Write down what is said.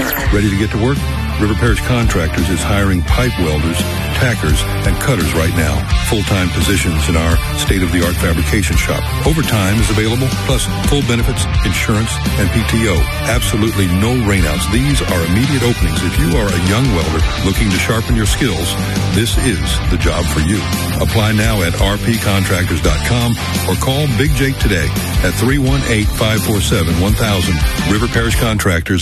Ready to get to work? River Parish Contractors is hiring pipe welders, tackers, and cutters right now. Full-time positions in our state-of-the-art fabrication shop. Overtime is available, plus full benefits, insurance, and PTO. Absolutely no rainouts. These are immediate openings. If you are a young welder looking to sharpen your skills, this is the job for you. Apply now at rpcontractors.com or call Big Jake today at 318-547-1000. River Parish Contractors.